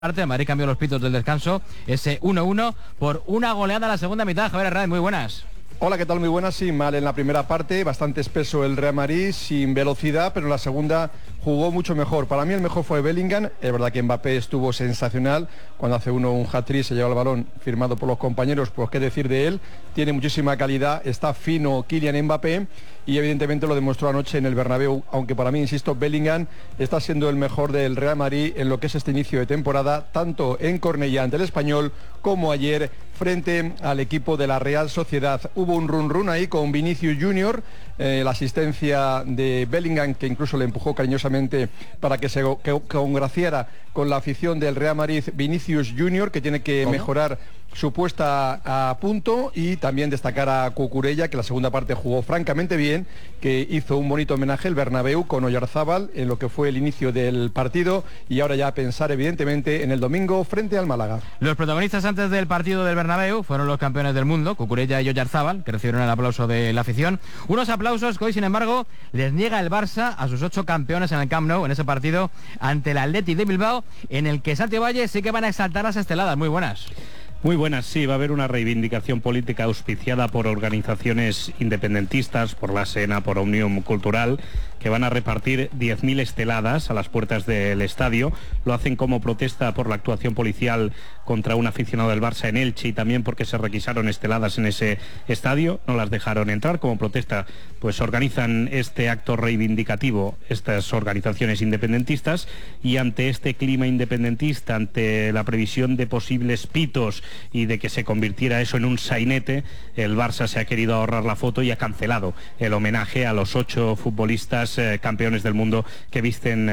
El Madrid cambió los pitos del descanso, ese 1-1 por una goleada en la segunda mitad. Javier Hernández, muy buenas. Hola, ¿qué tal? Muy buenas. Sí, mal en la primera parte, bastante espeso el Real Madrid, sin velocidad, pero en la segunda jugó mucho mejor. Para mí el mejor fue Bellingham. Es verdad que Mbappé estuvo sensacional. Cuando hace uno un hat-trick, se lleva el balón firmado por los compañeros, pues qué decir de él. Tiene muchísima calidad, está fino Kylian Mbappé y evidentemente lo demostró anoche en el Bernabéu, aunque para mí, insisto, Bellingham está siendo el mejor del Real Madrid en lo que es este inicio de temporada, tanto en Cornellá ante el Español como ayer frente al equipo de la Real Sociedad. Hubo un run ahí con Vinicius Junior, la asistencia de Bellingham, que incluso le empujó cariñosamente para que se congraciara con la afición del Real Madrid. Vinicius Junior, que tiene que mejorar su puesta a punto, y también destacar a Cucurella, que la segunda parte jugó francamente bien, que hizo un bonito homenaje el Bernabéu con Oyarzábal en lo que fue el inicio del partido, y ahora ya a pensar evidentemente en el domingo frente al Málaga. Los protagonistas antes del partido del Bernabéu fueron los campeones del mundo, Cucurella y Oyarzábal, que recibieron el aplauso de la afición. Unos aplausos que hoy, sin embargo, les niega el Barça a sus 8 campeones en el Camp Nou, en ese partido ante el Athletic de Bilbao, en el que Santi Valle sí que van a exaltar las esteladas. Muy buenas. Muy buenas, sí, va a haber una reivindicación política auspiciada por organizaciones independentistas, por la SENA, por Òmnium Cultural, que van a repartir 10.000 esteladas a las puertas del estadio. Lo hacen como protesta por la actuación policial contra un aficionado del Barça en Elche, y también porque se requisaron esteladas en ese estadio, no las dejaron entrar. Como protesta, pues organizan este acto reivindicativo estas organizaciones independentistas, y ante este clima independentista, ante la previsión de posibles pitos y de que se convirtiera eso en un sainete, el Barça se ha querido ahorrar la foto y ha cancelado el homenaje a los 8 futbolistas campeones del mundo que visten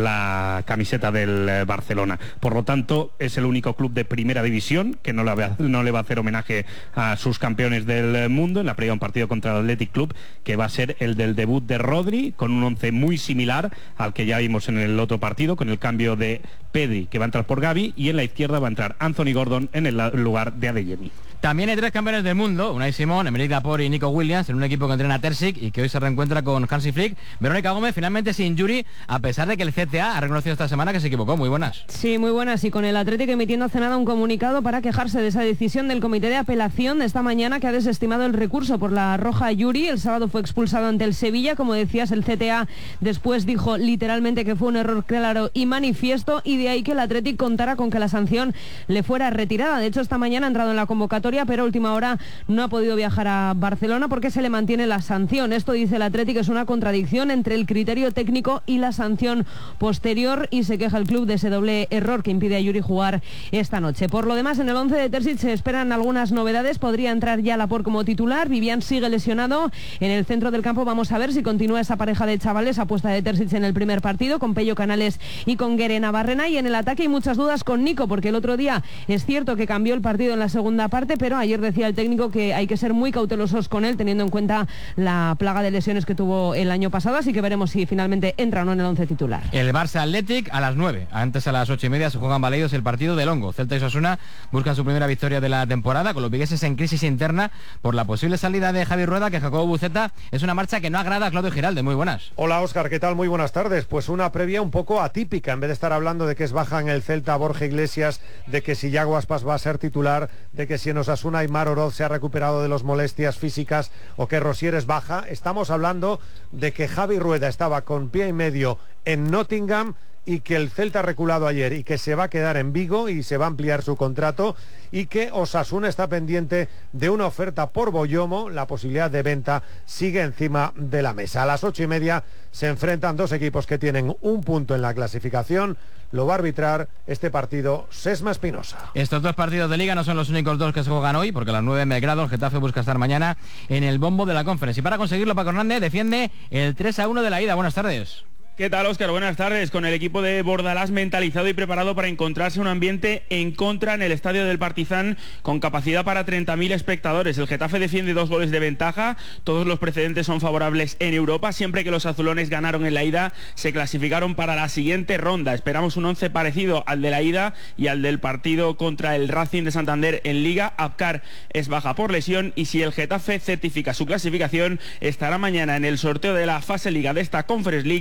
la camiseta del Barcelona. Por lo tanto, es el único club de primera división que no le va a hacer homenaje a sus campeones del mundo en la previa, un partido contra el Athletic Club, que va a ser el del debut de Rodri, con un 11 muy similar al que ya vimos en el otro partido, con el cambio de Pedri, que va a entrar por Gavi, y en la izquierda va a entrar Anthony Gordon en el lugar de Adeyemi. También hay 3 campeones del mundo, Unai Simón, Emerick Laporte y Nico Williams, en un equipo que entrena Terzic y que hoy se reencuentra con Hansi Flick. Verónica Gómez finalmente sin Yuri, a pesar de que el CTA ha reconocido esta semana que se equivocó. Muy buenas. Sí, muy buenas, y con el Atlético emitiendo hace nada un comunicado para quejarse de esa decisión del comité de apelación de esta mañana, que ha desestimado el recurso por la roja a Yuri. El sábado fue expulsado ante el Sevilla, como decías, el CTA después dijo literalmente que fue un error claro y manifiesto, y de ahí que el Atlético contara con que la sanción le fuera retirada. De hecho, esta mañana ha entrado en la convocatoria, pero a última hora no ha podido viajar a Barcelona porque se le mantiene la sanción. Esto, dice el Atlético, es una contradicción entre el criterio técnico y la sanción posterior, y se queja el club de ese doble error que impide a Yuri jugar esta noche. Por lo demás, en el 11 de Terzic se esperan algunas novedades. Podría entrar ya Laporte como titular. Vivian sigue lesionado. En el centro del campo vamos a ver si continúa esa pareja de chavales, apuesta de Terzic en el primer partido, con Pello Canales y con Guere Navarrena. Y en el ataque hay muchas dudas con Nico, porque el otro día es cierto que cambió el partido en la segunda parte, pero ayer decía el técnico que hay que ser muy cautelosos con él, teniendo en cuenta la plaga de lesiones que tuvo el año pasado, así que veremos si finalmente entra o no en el 11 titular. El Barça Athletic a las 9, antes a las 8:30 se juegan Baleidos el partido de Longo. Celta y Osasuna buscan su primera victoria de la temporada, con los vigueses en crisis interna por la posible salida de Javi Rueda, que Jacobo Buceta. Es una marcha que no agrada a Claudio Giralde. Muy buenas. Hola Óscar, ¿qué tal? Muy buenas tardes. Pues una previa un poco atípica, en vez de estar hablando de que es baja en el Celta Borja Iglesias, de que si Yago Aspas va a ser titular, de que si en Osasuna Aimar Oroz se ha recuperado de las molestias físicas, o que Rosier es baja, estamos hablando de que Javi Rueda estaba con pie y medio en Nottingham, y que el Celta ha reculado ayer y que se va a quedar en Vigo y se va a ampliar su contrato, y que Osasuna está pendiente de una oferta por Boyomo. La posibilidad de venta sigue encima de la mesa. A las 8:30 se enfrentan dos equipos que tienen un punto en la clasificación. Lo va a arbitrar este partido Sesma Espinosa. Estos 2 partidos de Liga no son los únicos 2 que se juegan hoy, porque a las 9 en Belgrado el Getafe busca estar mañana en el bombo de la Conference. Y para conseguirlo, Paco Hernández defiende el 3-1 de la ida. Buenas tardes. ¿Qué tal, Óscar? Buenas tardes. Con el equipo de Bordalás mentalizado y preparado para encontrarse un ambiente en contra en el estadio del Partizan, con capacidad para 30.000 espectadores. El Getafe defiende 2 goles de ventaja. Todos los precedentes son favorables en Europa. Siempre que los azulones ganaron en la ida, se clasificaron para la siguiente ronda. Esperamos un 11 parecido al de la ida y al del partido contra el Racing de Santander en Liga. Abkar es baja por lesión, y si el Getafe certifica su clasificación, estará mañana en el sorteo de la fase Liga de esta Conference League a partir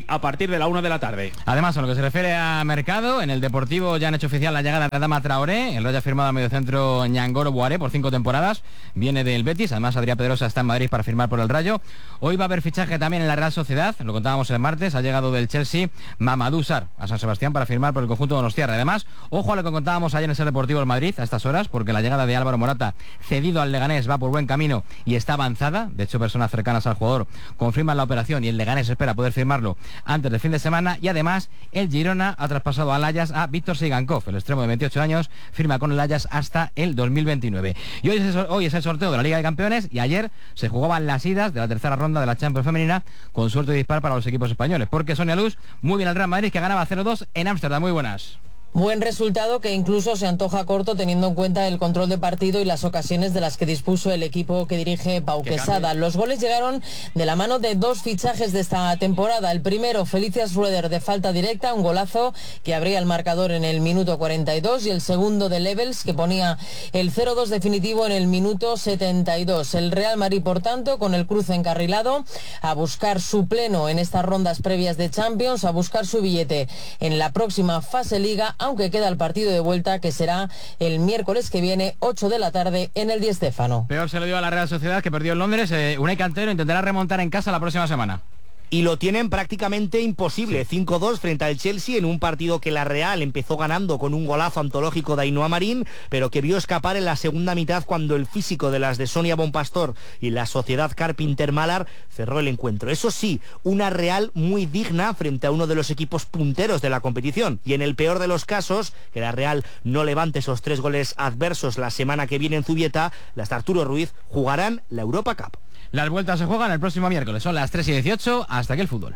de la 1 de la tarde. Además, en lo que se refiere a mercado, en el Deportivo ya han hecho oficial la llegada de Adama Traoré. El Rayo ha firmado a mediocentro Ñangoro Boaré por 5 temporadas. Viene del Betis. Además, Adrián Pedrosa está en Madrid para firmar por el Rayo. Hoy va a haber fichaje también en la Real Sociedad. Lo contábamos el martes. Ha llegado del Chelsea Mamadou Sarr a San Sebastián para firmar por el conjunto de Donostiarra. Además, ojo a lo que contábamos ayer en el Deportivo del Madrid a estas horas, porque la llegada de Álvaro Morata, cedido al Leganés, va por buen camino y está avanzada. De hecho, personas cercanas al jugador confirman la operación y el Leganés espera poder firmarlo antes del fin de semana. Y además, el Girona ha traspasado al Ajax a Víctor Sigankov, el extremo de 28 años, firma con el Ajax hasta el 2029. Y hoy es el sorteo de la Liga de Campeones y ayer se jugaban las idas de la tercera ronda de la Champions femenina con suerte de dispar para los equipos españoles, porque Sonia Luz, muy bien al Real Madrid, que ganaba 0-2 en Ámsterdam. Muy buenas. Buen resultado que incluso se antoja corto teniendo en cuenta el control de partido y las ocasiones de las que dispuso el equipo que dirige Pau Quesada. Los goles llegaron de la mano de 2 fichajes de esta temporada. El primero, Felicias Rueder, de falta directa, un golazo que abría el marcador en el minuto 42, y el segundo de Levels, que ponía el 0-2 definitivo en el minuto 72. El Real Madrid, por tanto, con el cruce encarrilado, a buscar su pleno en estas rondas previas de Champions, a buscar su billete en la próxima fase Liga, aunque queda el partido de vuelta, que será el miércoles que viene, 8 de la tarde, en el Di Stéfano. Peor se lo dio a la Real Sociedad, que perdió en Londres. Unai Cantero intentará remontar en casa la próxima semana. Y lo tienen prácticamente imposible. 5-2 frente al Chelsea en un partido que la Real empezó ganando con un golazo antológico de Ainhoa Marín, pero que vio escapar en la segunda mitad cuando el físico de las de Sonia Bonpastor y la Sociedad Carpinter Malar cerró el encuentro. Eso sí, una Real muy digna frente a uno de los equipos punteros de la competición. Y en el peor de los casos, que la Real no levante esos 3 goles adversos la semana que viene en Zubieta, las de Arturo Ruiz jugarán la Europa Cup. Las vueltas se juegan el próximo miércoles, son las 3:18, hasta aquí el fútbol.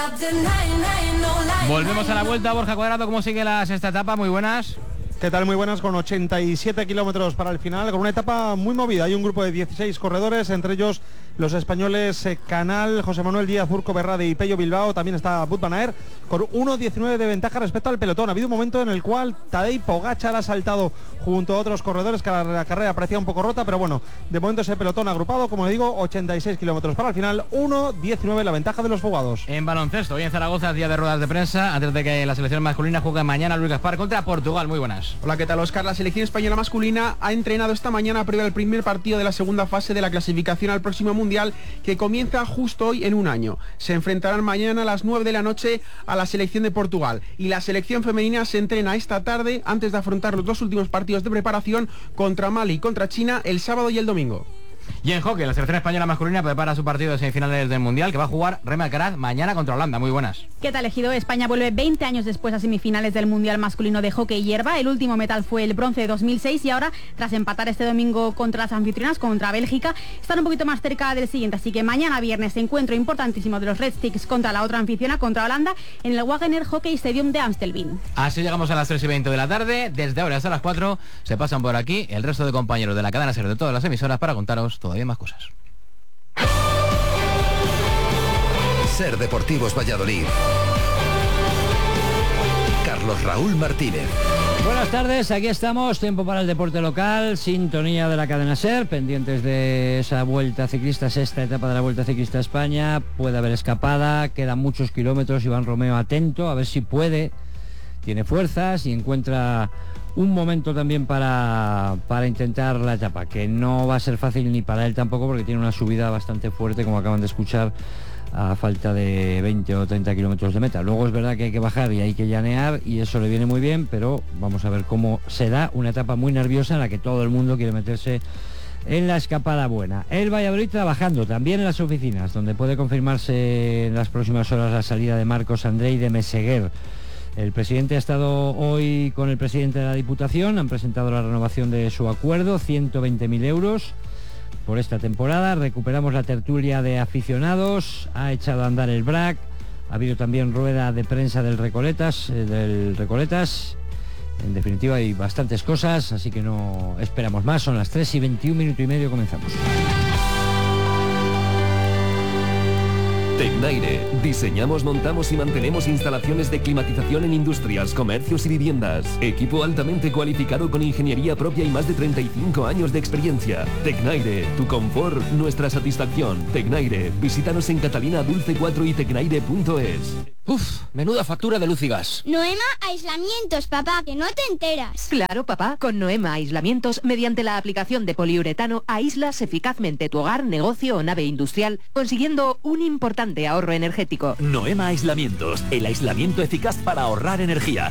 Volvemos a la vuelta. Borja Cuadrado, ¿cómo sigue la sexta etapa? Muy buenas. ¿Qué tal? Muy buenas, con 87 kilómetros para el final, con una etapa muy movida. Hay un grupo de 16 corredores, entre ellos los españoles Canal, José Manuel Díaz, Urco Berrade y Pello Bilbao. También está Wout van Aert con 1:19 de ventaja respecto al pelotón. Ha habido un momento en el cual Tadej Pogačar ha saltado junto a otros corredores, que la carrera parecía un poco rota, pero bueno, de momento ese pelotón agrupado, como le digo, 86 kilómetros para el final, 1:19 la ventaja de los fugados. En baloncesto, hoy en Zaragoza, día de ruedas de prensa, antes de que la selección masculina juegue mañana Luis Gaspar contra Portugal. Muy buenas. Hola, ¿qué tal, Óscar? La selección española masculina ha entrenado esta mañana previo al primer partido de la segunda fase de la clasificación al próximo Mundial, que comienza justo hoy en un año. Se enfrentarán mañana a las 9 de la noche a la selección de Portugal, y la selección femenina se entrena esta tarde antes de afrontar los 2 últimos partidos de preparación contra Mali y contra China el sábado y el domingo. Y en hockey, la selección española masculina prepara su partido de semifinales del Mundial, que va a jugar Remy Alcaraz mañana contra Holanda. Muy buenas. ¿Qué tal, Ejido? España vuelve 20 años después a semifinales del Mundial masculino de hockey hierba. El último metal fue el bronce de 2006 y ahora, tras empatar este domingo contra las anfitrionas, contra Bélgica, están un poquito más cerca del siguiente. Así que mañana viernes, encuentro importantísimo de los Red Sticks contra la otra anfitriona, contra Holanda, en el Wagener Hockey Stadium de Amstelveen. Así llegamos a las 3:20 de la tarde. Desde ahora hasta las 4 se pasan por aquí el resto de compañeros de la cadena SER de todas las emisoras para contaros todavía más cosas. SER Deportivos Valladolid. Carlos Raúl Martínez. Buenas tardes, aquí estamos, tiempo para el deporte local, sintonía de la cadena SER, pendientes de esa vuelta ciclista, sexta etapa de la Vuelta Ciclista a España. Puede haber escapada, quedan muchos kilómetros. Iván Romeo atento, a ver si puede, tiene fuerzas y encuentra un momento también para intentar la etapa, que no va a ser fácil ni para él tampoco, porque tiene una subida bastante fuerte, como acaban de escuchar, a falta de 20 o 30 kilómetros de meta. Luego es verdad que hay que bajar y hay que llanear, y eso le viene muy bien, pero vamos a ver cómo será una etapa muy nerviosa en la que todo el mundo quiere meterse en la escapada buena. El Valladolid trabajando también en las oficinas, donde puede confirmarse en las próximas horas la salida de Marcos André y de Meseguer. El presidente ha estado hoy con el presidente de la Diputación, han presentado la renovación de su acuerdo, 120.000 euros por esta temporada. Recuperamos la tertulia de aficionados, ha echado a andar el BRAC, ha habido también rueda de prensa del Recoletas. En definitiva hay bastantes cosas, así que no esperamos más. Son las 3:21, minuto y medio, comenzamos. Tecnaire. Diseñamos, montamos y mantenemos instalaciones de climatización en industrias, comercios y viviendas. Equipo altamente cualificado con ingeniería propia y más de 35 años de experiencia. Tecnaire. Tu confort, nuestra satisfacción. Tecnaire. Visítanos en Catalina Dulce 4 y tecnaire.es. Uf, menuda factura de luz y gas. Noema Aislamientos, papá, que no te enteras. Claro, papá, con Noema Aislamientos, mediante la aplicación de poliuretano, aíslas eficazmente tu hogar, negocio o nave industrial, consiguiendo un importante ahorro energético. Noema Aislamientos, el aislamiento eficaz para ahorrar energía.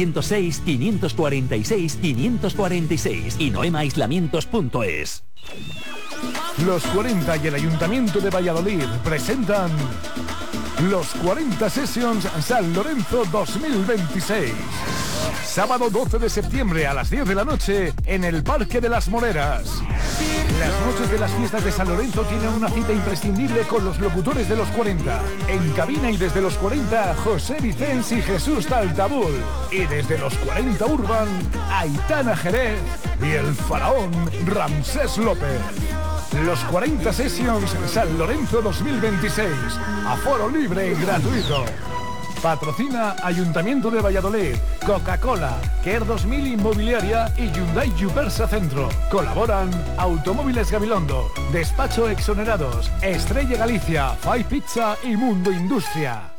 606-546-546 y noemaaislamientos.es. Los 40 y el Ayuntamiento de Valladolid presentan los 40 Sessions San Lorenzo 2026. Sábado 12 de septiembre a las 10 de la noche en el Parque de las Moreras. Las noches de las fiestas de San Lorenzo tienen una cita imprescindible con los locutores de los 40. En cabina y desde los 40, José Vicens y Jesús Taltabul. Y desde los 40 Urban, Aitana Jerez y el faraón Ramsés López. Los 40 Sessions San Lorenzo 2026. Aforo libre y gratuito. Patrocina Ayuntamiento de Valladolid, Coca-Cola, Care 2000 Inmobiliaria y Hyundai Yupersa Centro. Colaboran Automóviles Gabilondo, Despacho Exonerados, Estrella Galicia, Fai Pizza y Mundo Industria.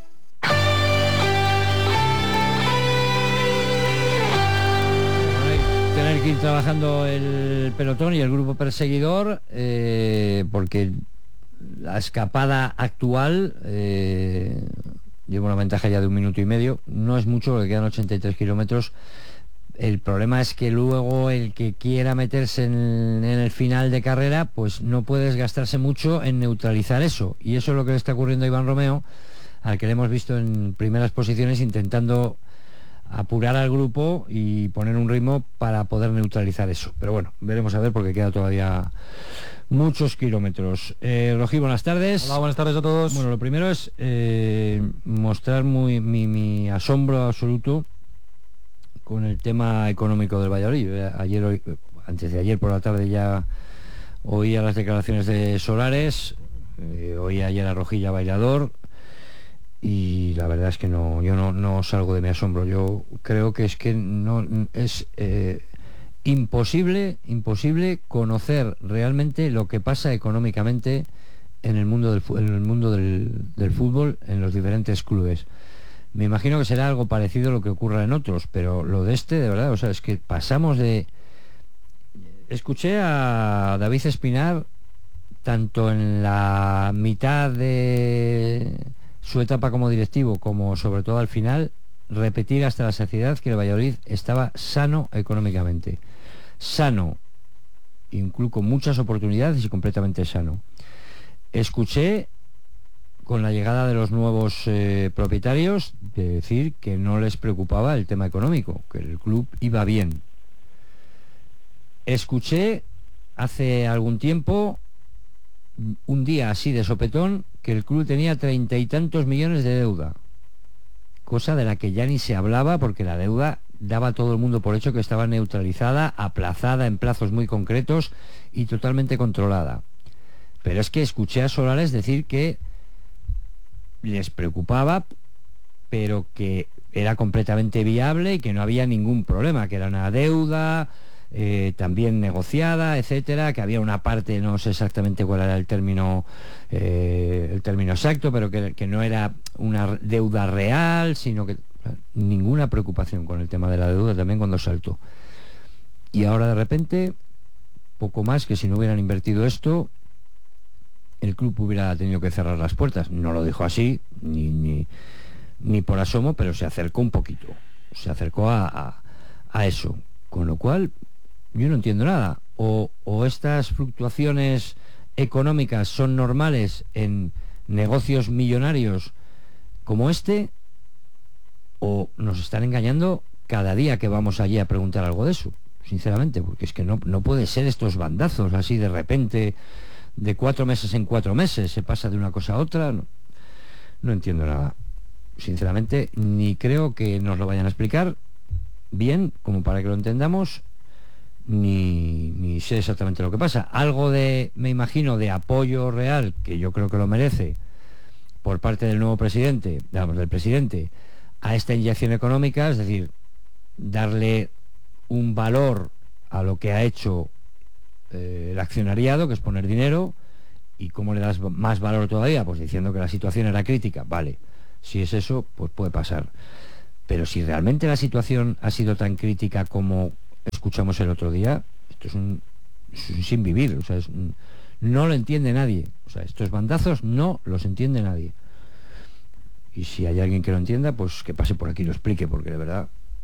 Tener que ir trabajando el pelotón y el grupo perseguidor, porque la escapada actual lleva una ventaja ya de 1 minuto y medio, no es mucho porque quedan 83 kilómetros. El problema es que luego el que quiera meterse en el final de carrera, pues no puede desgastarse mucho en neutralizar eso, y eso es lo que le está ocurriendo a Iván Romeo, al que le hemos visto en primeras posiciones intentando apurar al grupo y poner un ritmo para poder neutralizar eso. Pero bueno, veremos a ver porque queda todavía muchos kilómetros. Rojí, buenas tardes. Hola, buenas tardes a todos. Bueno, lo primero es mostrar mi asombro absoluto con el tema económico del Valladolid. Antes de ayer por la tarde ya oía las declaraciones de Solares, oía ayer a Rojilla Bailador, y la verdad es que yo no salgo de mi asombro. Yo creo que es imposible conocer realmente lo que pasa económicamente en el mundo del fútbol, en los diferentes clubes. Me imagino que será algo parecido a lo que ocurra en otros, pero lo de de verdad, o sea, es que pasamos de... Escuché a David Espinar, tanto en la mitad de su etapa como directivo, como sobre todo al final, repetir hasta la saciedad que el Valladolid estaba sano económicamente. Sano, incluso con muchas oportunidades y completamente sano. Escuché, con la llegada de los nuevos propietarios, de decir que no les preocupaba el tema económico, que el club iba bien. Escuché hace algún tiempo, un día así de sopetón, que el club tenía 30 y tantos millones de deuda, cosa de la que ya ni se hablaba, porque la deuda daba a todo el mundo por hecho que estaba neutralizada, aplazada en plazos muy concretos y totalmente controlada. Pero es que escuché a Solares decir que les preocupaba, pero que era completamente viable y que no había ningún problema, que era una deuda también negociada, etcétera, que había una parte, no sé exactamente cuál era el término exacto, pero que no era una deuda real, sino que ninguna preocupación con el tema de la deuda también cuando saltó. Y ahora de repente, poco más que si no hubieran invertido esto, el club hubiera tenido que cerrar las puertas. No lo dijo así, ni por asomo, pero se acercó un poquito, se acercó a eso, con lo cual yo no entiendo nada. O estas fluctuaciones económicas son normales en negocios millonarios como este, o nos están engañando cada día que vamos allí a preguntar algo de eso, sinceramente, porque es que no puede ser estos bandazos así de repente, de 4 meses en 4 meses, se pasa de una cosa a otra. No entiendo nada, sinceramente, ni creo que nos lo vayan a explicar bien como para que lo entendamos, ni sé exactamente lo que pasa. Algo me imagino, de apoyo real, que yo creo que lo merece, por parte del nuevo presidente, del presidente, a esta inyección económica, es decir, darle un valor a lo que ha hecho el accionariado, que es poner dinero. ¿Y cómo le das más valor todavía? Pues diciendo que la situación era crítica, vale, Si es eso, pues puede pasar. Pero si realmente la situación ha sido tan crítica como escuchamos el otro día, esto es un sin vivir, o sea, no lo entiende nadie. O sea, estos bandazos no los entiende nadie. Y si hay alguien que lo entienda, pues que pase por aquí y lo explique, porque de verdad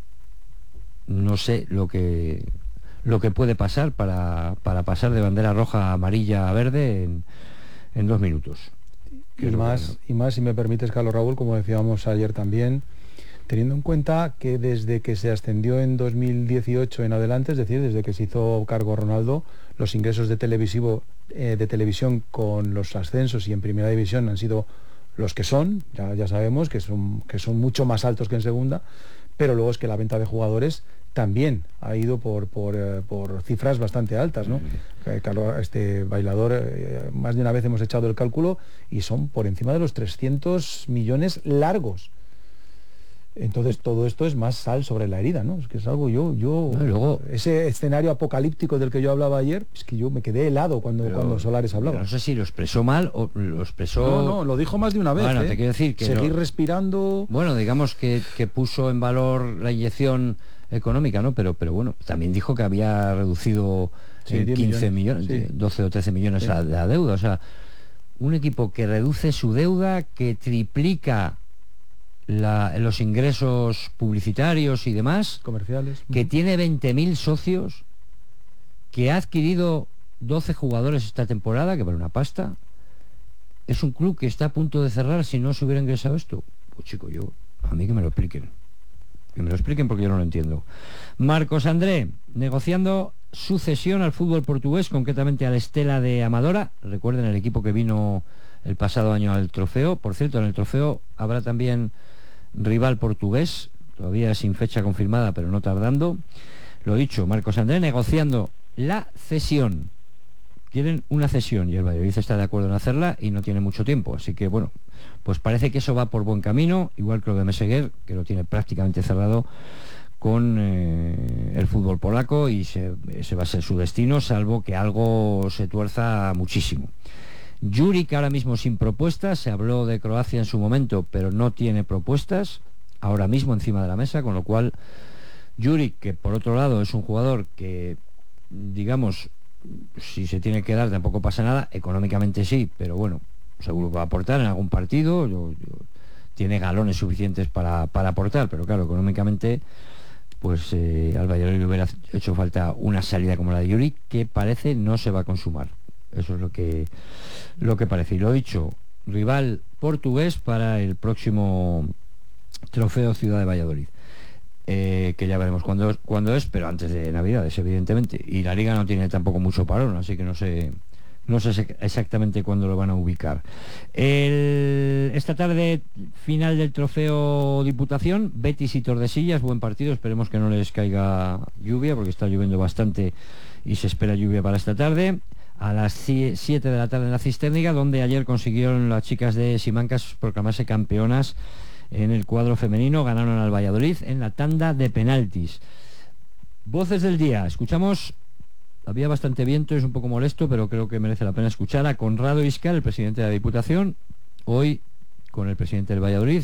no sé lo que puede pasar para pasar de bandera roja a amarilla a verde en 2 minutos. Y más, si me permites, Carlos Raúl, como decíamos ayer también, teniendo en cuenta que desde que se ascendió en 2018 en adelante, es decir, desde que se hizo cargo Ronaldo, los ingresos de televisión con los ascensos y en primera división han sido los que son, ya sabemos que son mucho más altos que en segunda, pero luego es que la venta de jugadores también ha ido por cifras bastante altas, ¿no? Carlos, Bailador, más de una vez hemos echado el cálculo y son por encima de los 300 millones largos. Entonces todo esto es más sal sobre la herida, ¿no? Es que es algo luego, ese escenario apocalíptico del que yo hablaba ayer, es que yo me quedé helado cuando Solares hablaba. No sé si lo expresó mal o lo expresó... No, lo dijo más de una vez. Bueno, te quiero decir que seguir respirando... Bueno, digamos que puso en valor la inyección económica, ¿no? Pero bueno, también dijo que había reducido 15 millones, sí. 12 o 13 millones sí. la deuda. O sea, un equipo que reduce su deuda, que triplica los ingresos publicitarios y demás, comerciales, que tiene 20.000 socios, que ha adquirido 12 jugadores esta temporada, que vale una pasta. Es un club que está a punto de cerrar si no se hubiera ingresado esto. Pues chico, a mí que me lo expliquen. Que me lo expliquen porque yo no lo entiendo. Marcos André, negociando su cesión al fútbol portugués, concretamente al Estela de Amadora. Recuerden el equipo que vino el pasado año al trofeo. Por cierto, en el trofeo habrá también rival portugués, todavía sin fecha confirmada, pero no tardando. Lo dicho, Marcos André negociando la cesión. Quieren una cesión y el Valladolid está de acuerdo en hacerla y no tiene mucho tiempo, así que bueno, pues parece que eso va por buen camino, igual que lo de Meseguer, que lo tiene prácticamente cerrado con el fútbol polaco, y ese va a ser su destino, salvo que algo se tuerza muchísimo. Juric ahora mismo sin propuestas, se habló de Croacia en su momento, pero no tiene propuestas ahora mismo encima de la mesa, con lo cual Juric, que por otro lado es un jugador que, digamos, si se tiene que dar tampoco pasa nada, económicamente sí, pero bueno, seguro que va a aportar en algún partido, tiene galones suficientes para aportar, pero claro, económicamente pues al Valladolid le hubiera hecho falta una salida como la de Juric, que parece no se va a consumar. Eso es lo que parece. Y lo dicho, rival portugués para el próximo trofeo Ciudad de Valladolid, que ya veremos cuándo es, pero antes de Navidades, evidentemente. Y la Liga no tiene tampoco mucho parón, así que no sé exactamente cuándo lo van a ubicar. Esta tarde, final del trofeo Diputación, Betis y Tordesillas, buen partido, esperemos que no les caiga lluvia, porque está lloviendo bastante y se espera lluvia para esta tarde. A las 7 de la tarde en la Cisterniga, donde ayer consiguieron las chicas de Simancas proclamarse campeonas en el cuadro femenino, ganaron al Valladolid en la tanda de penaltis. Voces del día, escuchamos, había bastante viento, es un poco molesto, pero creo que merece la pena escuchar a Conrado Iscal, el presidente de la Diputación. Hoy, con el presidente del Valladolid,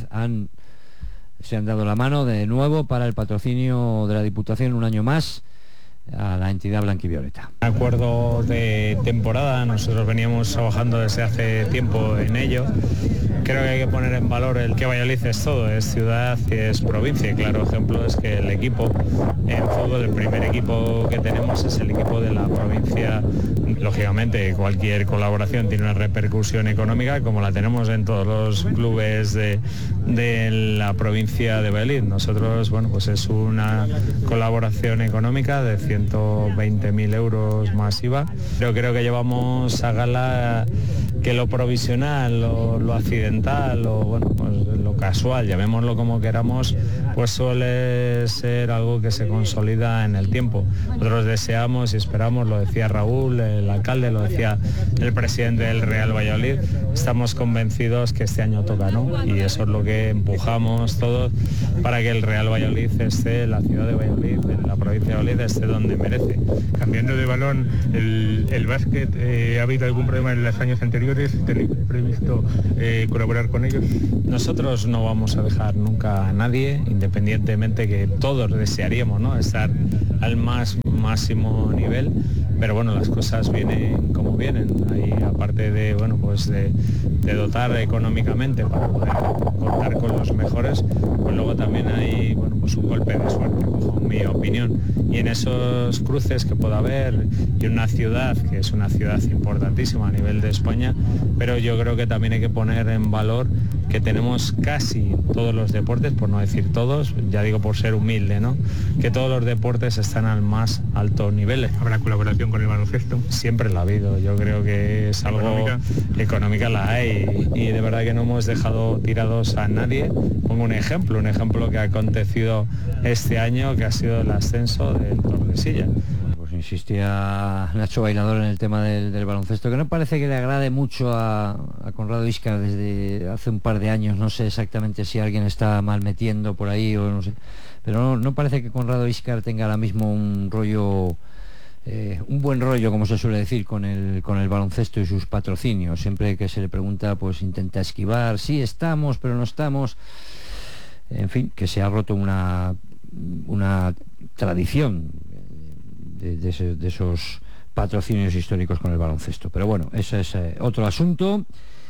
se han dado la mano de nuevo para el patrocinio de la Diputación un año más a la entidad blanquivioleta. Acuerdo de temporada, nosotros veníamos trabajando desde hace tiempo en ello. Creo que hay que poner en valor el que Valladolid es todo, es ciudad y es provincia. Y claro ejemplo es que el equipo en fútbol, el primer equipo que tenemos es el equipo de la provincia. Lógicamente cualquier colaboración tiene una repercusión económica, como la tenemos en todos los clubes de la provincia de Valladolid. Nosotros, bueno, pues es una colaboración económica de 120.000 euros más IVA. Pero creo que llevamos a gala que lo provisional, lo accidental, o bueno, pues lo casual, llamémoslo como queramos, pues suele ser algo que se consolida en el tiempo. Nosotros deseamos y esperamos, lo decía Raúl, el alcalde, lo decía el presidente del Real Valladolid, estamos convencidos que este año toca, ¿no? Y eso es lo que empujamos todos para que el Real Valladolid esté, la ciudad de Valladolid, la provincia de Valladolid, esté donde merece. Cambiando de balón, el básquet, ¿ha habido algún problema en los años anteriores? mayores, ¿tenéis previsto colaborar con ellos? Nosotros no vamos a dejar nunca a nadie, independientemente que todos desearíamos, ¿no?, estar al máximo nivel, pero bueno, las cosas vienen como vienen. Ahí, aparte de, bueno, pues de dotar económicamente para poder contar con los mejores, pues luego también hay, bueno, pues un golpe de suerte, bajo mi opinión. Y en esos cruces que pueda haber, y en una ciudad que es una ciudad importantísima a nivel de España, pero yo creo que también hay que poner en valor que tenemos casi todos los deportes, por no decir todos, ya digo por ser humilde, ¿no?, que todos los deportes están al más alto nivel. ¿Habrá colaboración con el baloncesto? Siempre la ha habido, yo creo que es algo... Económica la hay, y de verdad que no hemos dejado tirados a nadie. Pongo un ejemplo que ha acontecido este año, que ha sido el ascenso del Tordesillas. Pues insistía Nacho Bailador en el tema del baloncesto, que no parece que le agrade mucho a Conrado Íscar desde hace un par de años. No sé exactamente si alguien está mal metiendo por ahí o no sé, pero no parece que Conrado Íscar tenga ahora mismo un rollo, un buen rollo, como se suele decir, con el baloncesto y sus patrocinios. Siempre que se le pregunta, pues intenta esquivar, sí estamos, pero no estamos. En fin, que se ha roto una tradición de esos patrocinios históricos con el baloncesto. Pero bueno, ese es otro asunto.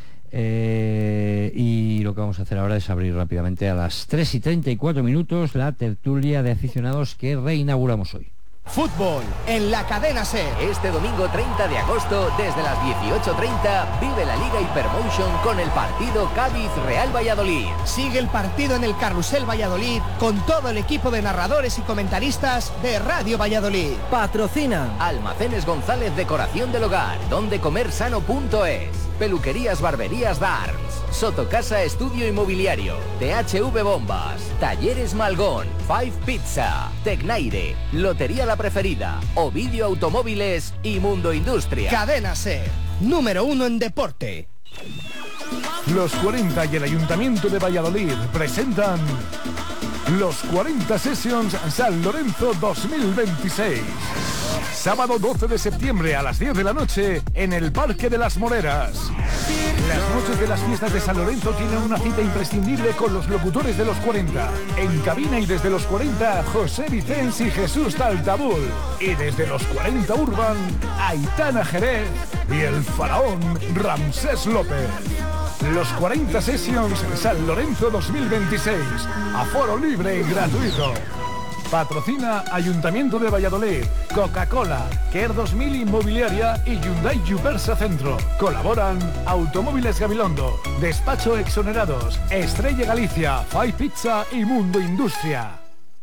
Y lo que vamos a hacer ahora es abrir rápidamente a las 3:34 la tertulia de aficionados que reinauguramos hoy. Fútbol en la cadena SER. Este domingo 30 de agosto, desde las 18:30, vive la Liga Hypermotion con el partido Cádiz-Real Valladolid. Sigue el partido en el Carrusel Valladolid con todo el equipo de narradores y comentaristas de Radio Valladolid. Patrocina Almacenes González Decoración del Hogar, dondecomersano.es, Peluquerías Barberías Darms, Sotocasa Estudio Inmobiliario, THV Bombas, Talleres Malgón, Five Pizza, Tecnaire, Lotería La Preferida, Ovidio Automóviles y Mundo Industria. Cadena SER, número 1 en deporte. Los 40 y el Ayuntamiento de Valladolid presentan los 40 Sessions San Lorenzo 2026. Sábado 12 de septiembre a las 10 de la noche en el Parque de las Moreras. Las noches de las fiestas de San Lorenzo tienen una cita imprescindible con los locutores de los 40. En cabina y desde los 40, José Vicens y Jesús Taltabul. Y desde los 40 Urban, Aitana Jerez y el faraón Ramsés López. Los 40 Sessions San Lorenzo 2026. Aforo libre y gratuito. Patrocina Ayuntamiento de Valladolid, Coca-Cola, Care 2000 Inmobiliaria y Hyundai Yupersa Centro. Colaboran Automóviles Gabilondo, Despacho Exonerados, Estrella Galicia, Five Pizza y Mundo Industria.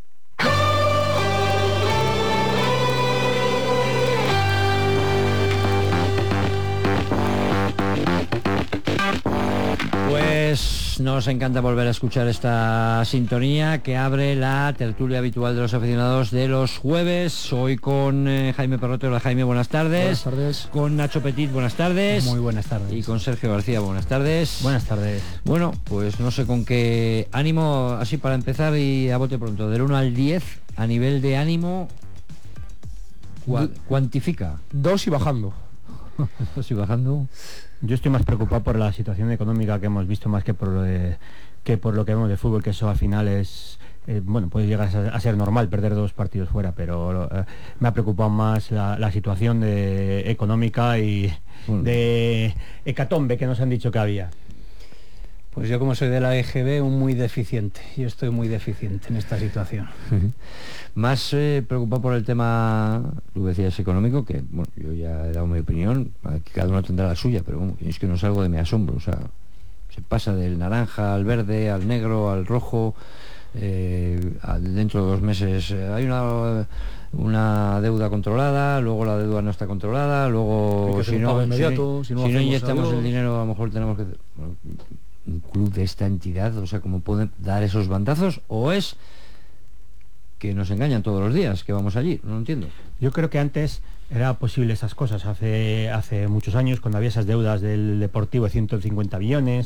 Pues nos encanta volver a escuchar esta sintonía que abre la tertulia habitual de los aficionados de los jueves. Hoy con Jaime Perrote. Hola Jaime, buenas tardes. Buenas tardes. Con Nacho Petit, buenas tardes. Muy buenas tardes. Y con Sergio García, buenas tardes. Buenas tardes. Bueno, pues no sé con qué ánimo, así para empezar y a bote pronto, del 1 al 10, a nivel de ánimo, cuantifica. 2 y bajando. 2 y bajando. Yo estoy más preocupado por la situación económica que hemos visto más que por lo que vemos de fútbol, que eso al final es bueno, puede llegar a ser normal perder 2 partidos fuera, pero me ha preocupado más la situación económica y de hecatombe que nos han dicho que había. Pues yo, como soy de la EGB, muy deficiente. Yo estoy muy deficiente en esta situación. Más preocupado por el tema, tú decías, económico, que bueno, yo ya he dado mi opinión, cada uno tendrá la suya, pero bueno, es que no es algo de mi asombro. O sea, se pasa del naranja al verde, al negro, al rojo. Dentro de 2 meses hay una deuda controlada, luego la deuda no está controlada, luego si no inyectamos el dinero, a lo mejor tenemos que... Bueno, un club de esta entidad, o sea, ¿cómo pueden dar esos bandazos? ¿O es que nos engañan todos los días que vamos allí? No lo entiendo. Yo creo que antes era posible esas cosas, hace muchos años, cuando había esas deudas del Deportivo de 150 millones,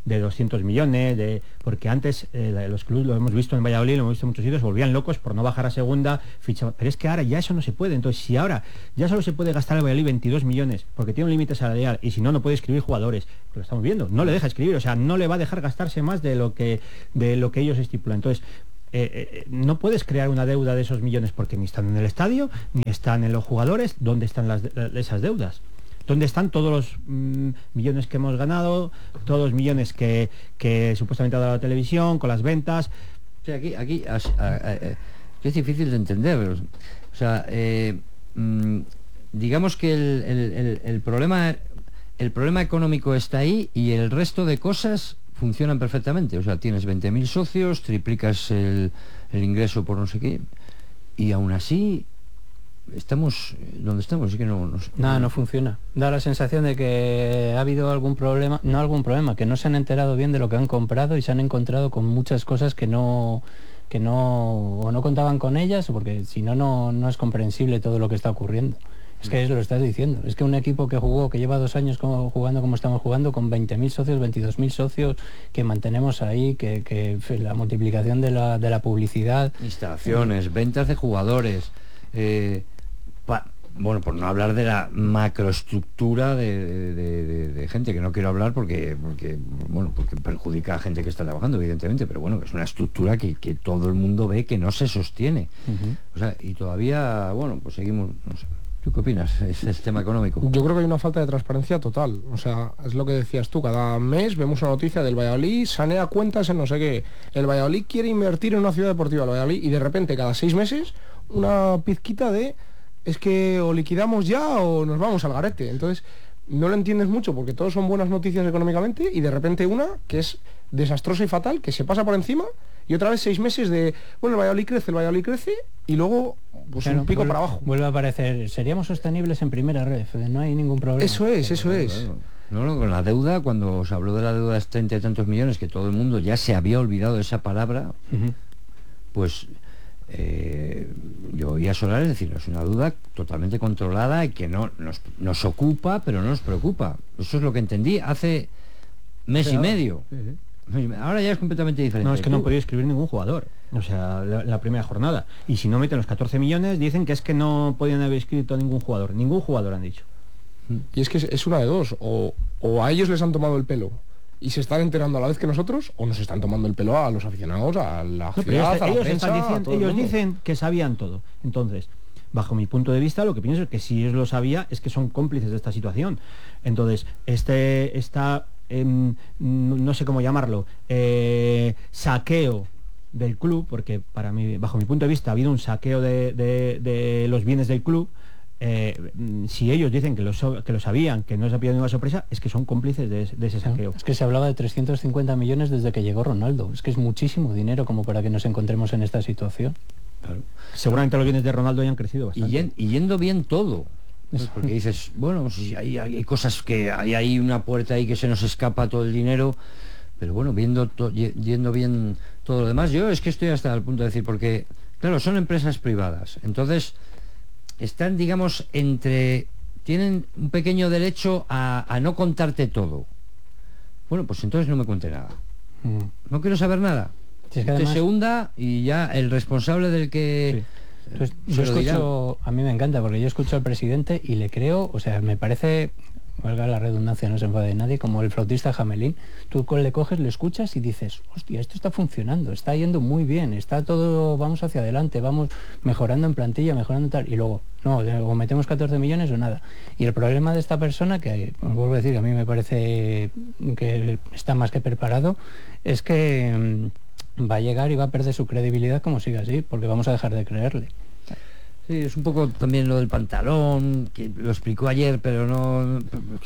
de 200 millones, porque antes los clubes, lo hemos visto en Valladolid, lo hemos visto en muchos sitios, volvían locos por no bajar a segunda, pero es que ahora ya eso no se puede. Entonces, si ahora ya solo se puede gastar el Valladolid 22 millones, porque tiene un límite salarial, y si no, no puede escribir jugadores, lo estamos viendo, no le deja escribir, o sea, no le va a dejar gastarse más de lo que ellos estipulan. Entonces, no puedes crear una deuda de esos millones porque ni están en el estadio, ni están en los jugadores. ¿Dónde están esas deudas? ¿Dónde están todos los millones que hemos ganado, todos los millones que supuestamente ha dado la televisión, con las ventas? O sea, aquí es difícil de entender. O sea, digamos que el problema económico está ahí y el resto de cosas funcionan perfectamente. O sea, tienes 20.000 socios, triplicas el ingreso por no sé qué, y aún así estamos donde estamos. Así que no funciona. Da la sensación de que ha habido algún problema, que no se han enterado bien de lo que han comprado y se han encontrado con muchas cosas que no contaban con ellas, porque si no es comprensible todo lo que está ocurriendo. Es que lo estás diciendo. Es que un equipo que lleva 2 años jugando como estamos jugando, con 20.000 socios, 22.000 socios, que mantenemos ahí, que la multiplicación de la publicidad, instalaciones, ventas de jugadores, bueno, por no hablar de la macroestructura de gente, que no quiero hablar porque perjudica a gente que está trabajando, evidentemente, pero bueno, es una estructura que todo el mundo ve que no se sostiene. O sea, y todavía, bueno, pues seguimos, no sé. ¿Tú qué opinas? ¿Es tema económico? Yo creo que hay una falta de transparencia total. O sea, es lo que decías tú, cada mes vemos una noticia del Valladolid, sanea cuentas en no sé qué. El Valladolid quiere invertir en una ciudad deportiva, el Valladolid, y de repente cada 6 meses una pizquita de es que o liquidamos ya o nos vamos al garete. Entonces, no lo entiendes mucho porque todos son buenas noticias económicamente y de repente una que es desastrosa y fatal, que se pasa por encima, y otra vez 6 meses de, bueno, el Valladolid crece, y luego pues claro, un pico para abajo. Vuelve a aparecer, seríamos sostenibles en primera red, no hay ningún problema. Eso es. No, con la deuda, cuando se habló de la deuda de 30 y tantos millones, que todo el mundo ya se había olvidado de esa palabra, pues yo oía Solares decir, es una deuda totalmente controlada y que no nos ocupa, pero no nos preocupa. Eso es lo que entendí hace mes y medio. Ahora ya es completamente diferente. No, es que no han podido escribir ningún jugador, o sea, la primera jornada. Y si no meten los 14 millones, dicen que es que no podían haber escrito ningún jugador han dicho. Y es que es una de dos, o a ellos les han tomado el pelo y se están enterando a la vez que nosotros, o nos están tomando el pelo a los aficionados, a la ciudad, a la prensa, ellos dicen que sabían todo. Entonces, bajo mi punto de vista, lo que pienso es que si ellos lo sabían, es que son cómplices de esta situación. Entonces, no sé cómo llamarlo, saqueo del club, porque para mí, bajo mi punto de vista, ha habido un saqueo de los bienes del club. Si ellos dicen que lo sabían, que no se ha pillado ninguna sorpresa, es que son cómplices de ese saqueo. Es que se hablaba de 350 millones desde que llegó Ronaldo. Es que es muchísimo dinero como para que nos encontremos en esta situación. Claro. Seguramente los bienes de Ronaldo hayan crecido bastante. Y yendo bien todo. Porque dices, bueno, si hay cosas que hay ahí una puerta ahí que se nos escapa todo el dinero, pero bueno, yendo bien todo lo demás, yo es que estoy hasta el punto de decir, porque claro, son empresas privadas, entonces están, digamos, tienen un pequeño derecho a no contarte todo. Bueno, pues entonces no me cuente nada. No quiero saber nada. Si es que además, se hunda y ya el responsable del que... Sí. Entonces, yo escucho, a mí me encanta porque yo escucho al presidente y le creo, o sea, me parece, valga la redundancia, no se enfade de nadie, como el flautista Jamelín. Tú le coges, le escuchas y dices, hostia, esto está funcionando, está yendo muy bien, está todo, vamos hacia adelante, vamos mejorando en plantilla, mejorando tal, y luego, no, o metemos 14 millones o nada. Y el problema de esta persona, que os vuelvo a decir, a mí me parece que está más que preparado, es que va a llegar y va a perder su credibilidad como siga así, porque vamos a dejar de creerle. Sí, es un poco también lo del pantalón, que lo explicó ayer, pero no...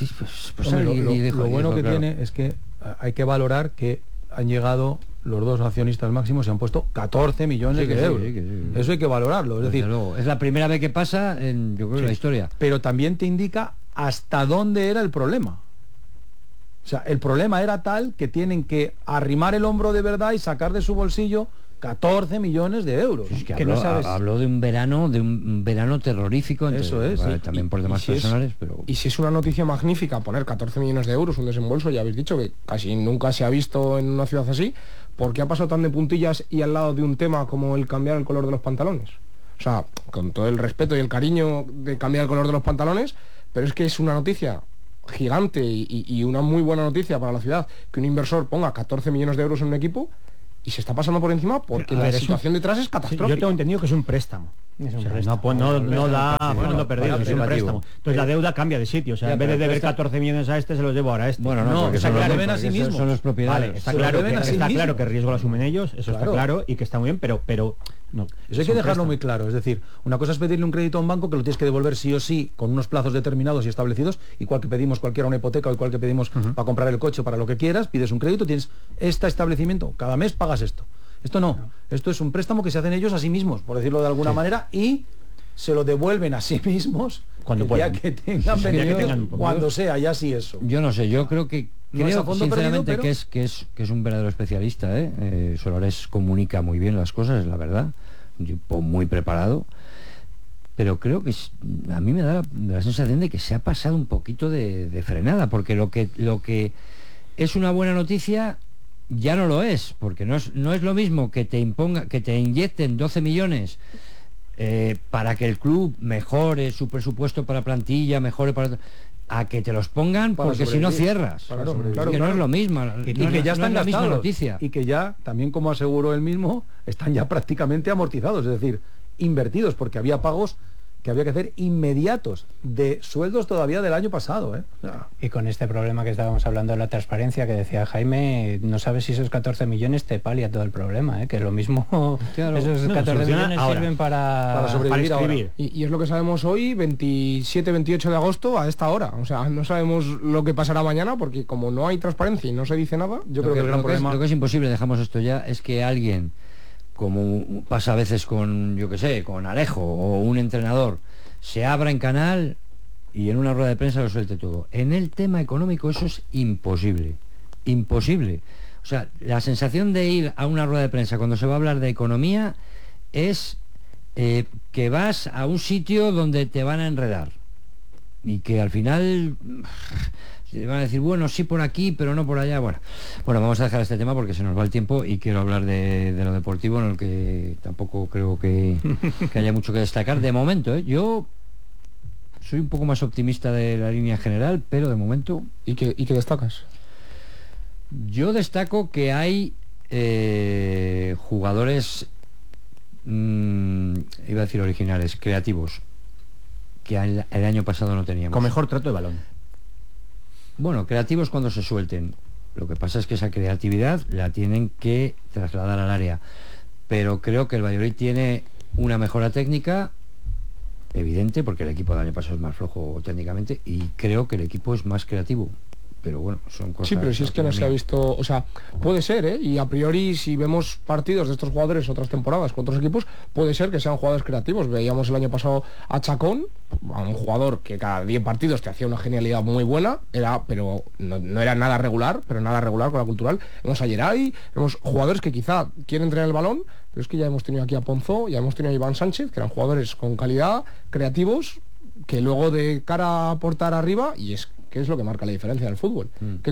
Lo bueno que tiene es que hay que valorar que han llegado los dos accionistas máximos y han puesto 14 millones de euros. Eso hay que valorarlo. Es decir, es la primera vez que pasa en, yo creo, la historia. Pero también te indica hasta dónde era el problema. O sea, el problema era tal que tienen que arrimar el hombro de verdad y sacar de su bolsillo 14 millones de euros. Es que habló de un verano terrorífico. Eso es. También por temas personales, pero... Y si es una noticia magnífica poner 14 millones de euros, un desembolso, ya habéis dicho que casi nunca se ha visto en una ciudad así, ¿por qué ha pasado tan de puntillas y al lado de un tema como el cambiar el color de los pantalones? O sea, con todo el respeto y el cariño de cambiar el color de los pantalones, pero es que es una noticia gigante y una muy buena noticia para la ciudad que un inversor ponga 14 millones de euros en un equipo y se está pasando por encima porque la situación detrás es catastrófica. Yo tengo entendido que es un préstamo. No da fondo perdido, es un préstamo. Entonces la deuda cambia de sitio. O sea, en vez de deber 14 millones a este, se los debo ahora a este. Bueno, no, porque está claro, deben a sí mismos. Son los propietarios. Vale, está claro que el riesgo lo asumen ellos, eso está claro, y que está muy bien, pero no. Eso hay que dejarlo muy claro. Es decir, una cosa es pedirle un crédito a un banco que lo tienes que devolver sí o sí con unos plazos determinados y establecidos, igual que pedimos cualquiera una hipoteca o igual que pedimos para comprar el coche, para lo que quieras, pides un crédito, tienes este establecimiento, cada mes pagas esto. Esto no. Esto es un préstamo que se hacen ellos a sí mismos, por decirlo de alguna manera, y se lo devuelven a sí mismos cuando puedan, que tengan cuando sea, ya sí eso. Yo no sé, yo creo sinceramente perdido, pero... que es un verdadero especialista, Solares comunica muy bien las cosas, es la verdad, muy preparado, pero creo que a mí me da la sensación de que se ha pasado un poquito de frenada, porque lo que es una buena noticia ya no lo es, porque no es lo mismo que te inyecten 12 millones para que el club mejore su presupuesto para plantilla, mejore para... a que te los pongan porque si no cierras. Claro, no es lo mismo. Y que ya están la misma gastados. Noticia. Y que ya, también como aseguró él mismo, están ya prácticamente amortizados, es decir, invertidos, porque había pagos que había que hacer inmediatos de sueldos todavía del año pasado. Y con este problema que estábamos hablando de la transparencia que decía Jaime, no sabes si esos 14 millones te palia todo el problema, que lo mismo esos 14 millones sirven para sobrevivir ahora. Y es lo que sabemos hoy, 27-28 de agosto a esta hora. O sea, no sabemos lo que pasará mañana porque como no hay transparencia y no se dice nada, yo creo que el gran problema... Lo que es imposible, dejamos esto ya, es que alguien, como pasa a veces con, yo que sé, con Alejo o un entrenador, se abra en canal y en una rueda de prensa lo suelte todo. En el tema económico eso es imposible. O sea, la sensación de ir a una rueda de prensa cuando se va a hablar de economía es que vas a un sitio donde te van a enredar y que al final... te van a decir, bueno, sí por aquí, pero no por allá. Bueno, vamos a dejar este tema porque se nos va el tiempo y quiero hablar de lo deportivo, en el que tampoco creo que haya mucho que destacar. De momento, yo soy un poco más optimista de la línea general, pero de momento... ¿Y qué destacas? Yo destaco que hay jugadores, iba a decir originales, creativos, que el año pasado no teníamos. Con mejor trato de balón. Bueno, creativos cuando se suelten. Lo que pasa es que esa creatividad la tienen que trasladar al área. Pero creo que el Valladolid tiene una mejora técnica evidente, porque el equipo del año pasado es más flojo técnicamente, y creo que el equipo es más creativo. Pero bueno, son cosas... Sí, pero si es que no se ha visto... O sea, puede ser, y a priori si vemos partidos de estos jugadores otras temporadas con otros equipos, puede ser que sean jugadores creativos. Veíamos el año pasado a Chacón, a un jugador que cada 10 partidos te hacía una genialidad muy buena, pero no era nada regular, pero nada regular con la Cultural. Vemos a Geray, vemos jugadores que quizá quieren tener el balón, pero es que ya hemos tenido aquí a Ponzó, ya hemos tenido a Iván Sánchez, que eran jugadores con calidad, creativos, que luego de cara a aportar arriba, y es que es lo que marca la diferencia del fútbol. Que